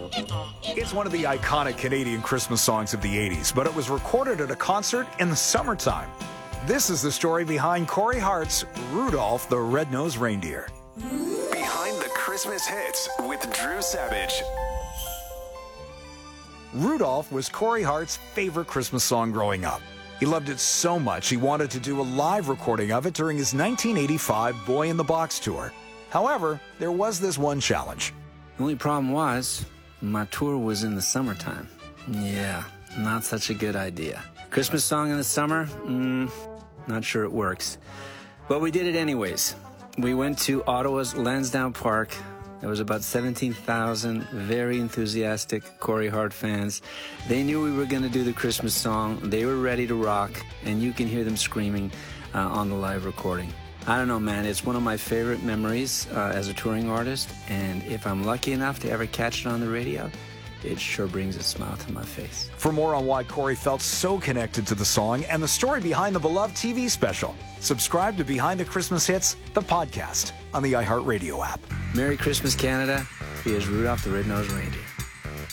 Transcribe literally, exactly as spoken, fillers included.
It's one of the iconic Canadian Christmas songs of the eighties, but it was recorded at a concert in the summertime. This is the story behind Corey Hart's Rudolph the Red-Nosed Reindeer. Behind the Christmas Hits with Drew Savage. Rudolph was Corey Hart's favorite Christmas song growing up. He loved it so much he wanted to do a live recording of it during his nineteen eighty-five Boy in the Box tour. However, there was this one challenge. The only problem was, my tour was in the summertime. Yeah, not such a good idea. Christmas song in the summer? Mm, not sure it works. But we did it anyways. We went to Ottawa's Lansdowne Park. There was about seventeen thousand very enthusiastic Corey Hart fans. They knew we were going to do the Christmas song. They were ready to rock, and you can hear them screaming uh, on the live recording. I don't know, man. It's one of my favorite memories uh, as a touring artist, and if I'm lucky enough to ever catch it on the radio, it sure brings a smile to my face. For more on why Corey felt so connected to the song and the story behind the beloved T V special, subscribe to Behind the Christmas Hits, the podcast, on the iHeartRadio app. Merry Christmas, Canada. Here's Rudolph the Red-Nosed Reindeer.